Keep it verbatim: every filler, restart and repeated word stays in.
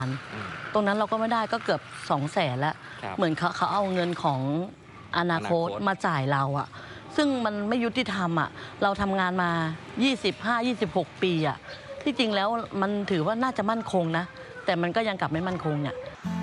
ตรงนั้นเราก็ไม่ได้ก็เกือบสองแสนแล้วเหมือนเขาเขาเอาเงินของอนาคตมาจ่ายเราอะซึ่งมันไม่ยุติธรรมอะเราทำงานมายี่สิบห้า ยี่สิบหก ปีอะที่จริงแล้วมันถือว่าน่าจะมั่นคงนะแต่มันก็ยังกลับไม่มั่นคงเนี่ย